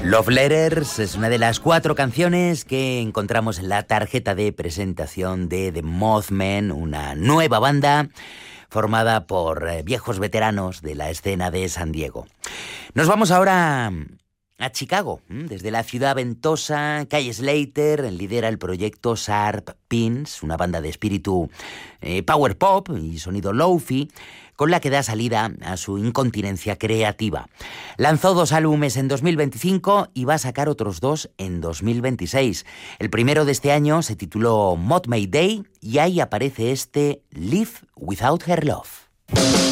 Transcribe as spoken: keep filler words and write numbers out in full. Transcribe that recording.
Love Letters es una de las cuatro canciones que encontramos en la tarjeta de presentación de The Mothman, una nueva banda formada por eh, viejos veteranos de la escena de San Diego. Nos vamos ahora a Chicago. Desde la ciudad ventosa, Kay Slater lidera el proyecto Sharp Pins, una banda de espíritu eh, power pop y sonido lo-fi, con la que da salida a su incontinencia creativa. Lanzó dos álbumes en dos mil veinticinco y va a sacar otros dos en dos mil veintiséis. El primero de este año se tituló Moth May Day y ahí aparece este Live Without Her Love.